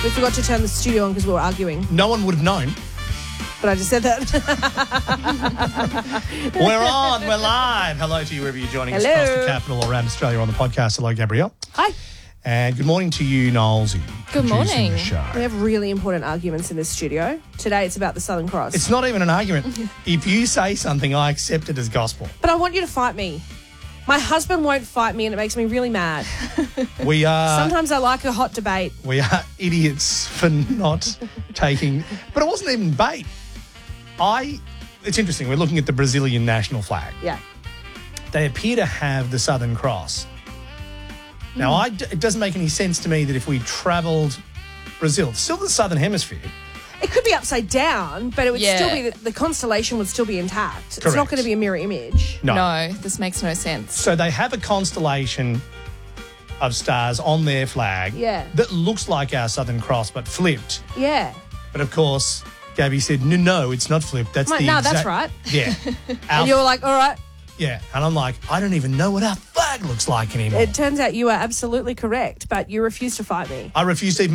We forgot to turn the studio on because we were arguing, No one would have known. but I just said that. We're on. We're live. Hello to you wherever you're joining us Hello. across the capital or around Australia on the podcast. Hello, Gabrielle. Hi. And good morning to you, Nolesy. Good producing morning. the show. We have really important arguments in this studio. Today it's about the Southern Cross. It's not even an argument. If you say something, I accept it as gospel. But I want you to fight me. My husband won't fight me and it makes me really mad. We are Sometimes I like a hot debate. idiots for not taking... But it wasn't even bait. It's interesting. We're looking at the Brazilian national flag. Yeah. They appear to have the Southern Cross. Now, it doesn't make any sense to me that if we travelled Brazil, still the Southern Hemisphere, It could be upside down, but it would Yeah. still be, the constellation would still be intact. It's Correct. not going to be a mirror image. No, this makes no sense. So they have a constellation of stars on their flag Yeah. that looks like our Southern Cross but flipped. Yeah. But of course, Gabby said, no, it's not flipped. That's Like, the no, exact... that's right. Yeah. And you're like, all right. Yeah. And I'm like, I don't even know what our flag looks like anymore. It turns out you are absolutely correct, but you refuse to fight me. I refuse to even